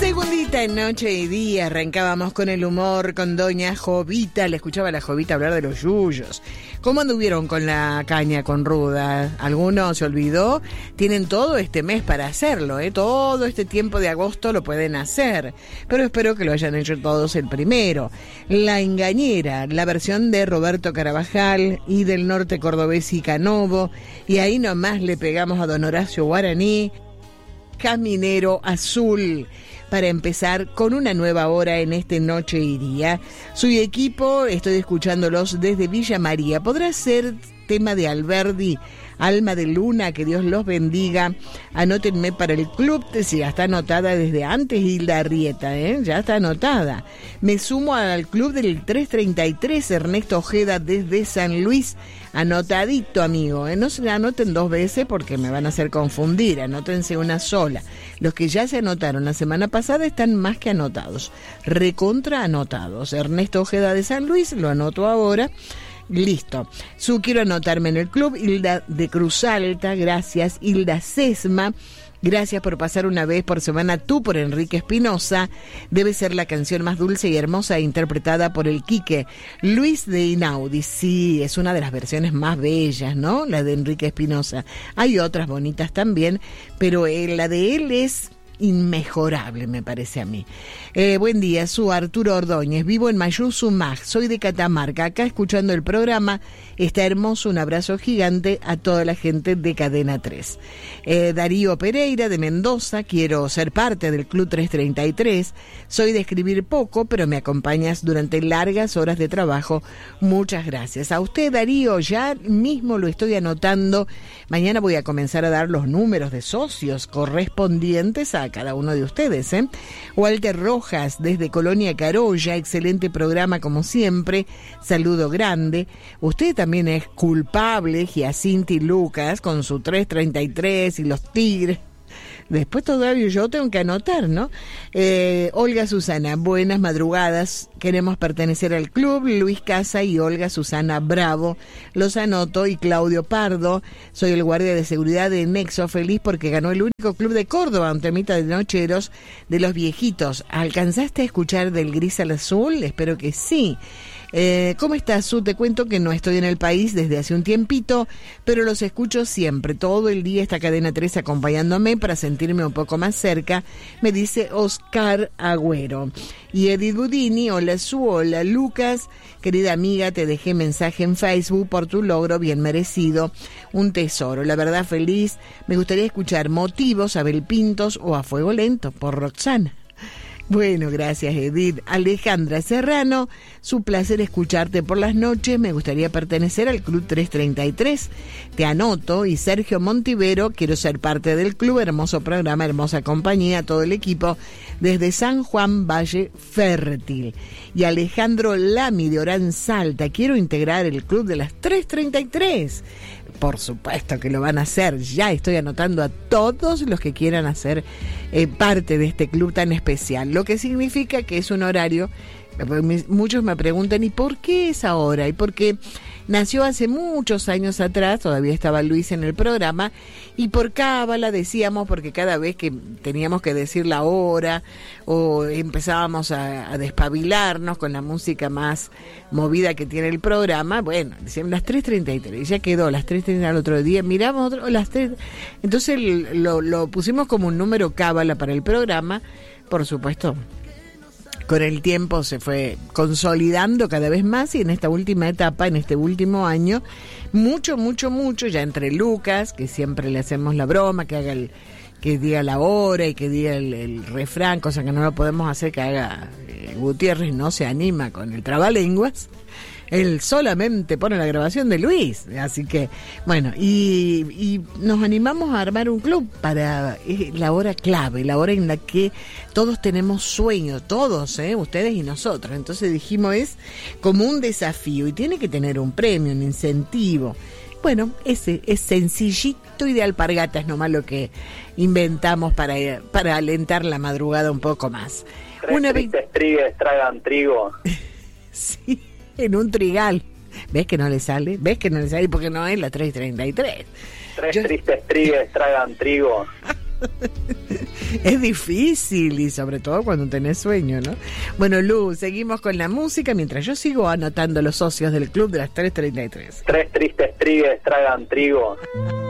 Segundita en Noche y Día, arrancábamos con el humor, con doña Jovita, le escuchaba a la Jovita hablar de los yuyos. ¿Cómo anduvieron con la caña con ruda? ¿Alguno se olvidó? Tienen todo este mes para hacerlo, todo este tiempo de agosto lo pueden hacer, pero espero que lo hayan hecho todos el primero. La Engañera, la versión de Roberto Carabajal y del norte cordobés y Canovo, y ahí nomás le pegamos a don Horacio Guaraní, Caminero Azul, para empezar con una nueva hora en este Noche y Día. Soy equipo, estoy escuchándolos desde Villa María. ¿Podrá ser tema de Alberdi, Alma de Luna? Que Dios los bendiga. Anótenme para el club, sí, ya está anotada desde antes Hilda Arrieta, ya está anotada. Me sumo al club del 333, Ernesto Ojeda desde San Luis. Anotadito, amigo, no se anoten dos veces porque me van a hacer confundir, anótense una sola. Los que ya se anotaron la semana pasada están más que anotados, recontra anotados. Ernesto Ojeda de San Luis, lo anoto ahora. Listo. Quiero anotarme en el club. Hilda de Cruz Alta, gracias. Hilda Sesma, gracias por pasar una vez por semana tú por Enrique Espinosa. Debe ser la canción más dulce y hermosa interpretada por el Quique. Luis de Inaudi, sí, es una de las versiones más bellas, ¿no? La de Enrique Espinosa. Hay otras bonitas también, pero la de él es inmejorable, me parece a mí. Buen día, soy Arturo Ordóñez, vivo en Mayuzumaj, soy de Catamarca, acá escuchando el programa. Está hermoso, un abrazo gigante a toda la gente de Cadena 3. Darío Pereira de Mendoza, quiero ser parte del Club 333, soy de escribir poco, pero me acompañas durante largas horas de trabajo. Muchas gracias. A usted, Darío, ya mismo lo estoy anotando. Mañana voy a comenzar a dar los números de socios correspondientes a cada uno de ustedes. Walter Rojas desde Colonia Carolla, excelente programa como siempre, saludo grande. Usted también es culpable, Giacinti Lucas, con su 333 y los Tigres. Después todavía yo tengo que anotar, ¿no? Olga Susana, buenas madrugadas, queremos pertenecer al club. Luis Casa y Olga Susana Bravo, los anoto. Y Claudio Pardo, soy el guardia de seguridad de Nexo, feliz porque ganó el único club de Córdoba, un temita de nocheros de los viejitos. ¿Alcanzaste a escuchar del gris al azul? Espero que sí. ¿Cómo estás, Su? Te cuento que no estoy en el país desde hace un tiempito, pero los escucho siempre, todo el día esta Cadena 3 acompañándome para sentirme un poco más cerca, me dice Oscar Agüero. Y Edith Budini, hola Su, hola Lucas, querida amiga, te dejé mensaje en Facebook por tu logro bien merecido, un tesoro, la verdad feliz. Me gustaría escuchar Motivos, Abel Pintos o A Fuego Lento por Roxana. Bueno, gracias Edith. Alejandra Serrano, su placer escucharte por las noches, me gustaría pertenecer al Club 333, te anoto. Y Sergio Montivero, quiero ser parte del club, hermoso programa, hermosa compañía, todo el equipo, desde San Juan Valle Fértil. Y Alejandro Lami de Orán Salta, quiero integrar el Club de las 333. Por supuesto que lo van a hacer, ya estoy anotando a todos los que quieran hacer parte de este club tan especial, lo que significa que es un horario. Muchos me preguntan, ¿y por qué esa hora? Y porque nació hace muchos años atrás, todavía estaba Luis en el programa, y por cábala decíamos, porque cada vez que teníamos que decir la hora o empezábamos a despabilarnos con la música más movida que tiene el programa, bueno, decían las 3:33, ya quedó, las 3:30 al otro día, miramos las 3, entonces lo pusimos como un número cábala para el programa, por supuesto. Con el tiempo se fue consolidando cada vez más y en esta última etapa, en este último año, mucho, ya entre Lucas, que siempre le hacemos la broma, que diga la hora y que diga el refrán, cosa que no lo podemos hacer, que haga Gutiérrez, no se anima con el trabalenguas. Él solamente pone la grabación de Luis, así que, bueno, y nos animamos a armar un club para la hora clave, la hora en la que todos tenemos sueños, todos, ustedes y nosotros. Entonces dijimos, es como un desafío y tiene que tener un premio, un incentivo. Bueno, ese es sencillito y de alpargatas nomás lo que inventamos para alentar la madrugada un poco más. Tres tristes trigues tragan trigo. Sí. En un trigal. ¿Ves que no le sale? Porque no es la 3:33. Tristes trigues tragan trigo. Es difícil y sobre todo cuando tenés sueño, ¿no? Bueno, Lu, seguimos con la música mientras yo sigo anotando los socios del club de las 3:33. 3 tristes trigues tragan trigo.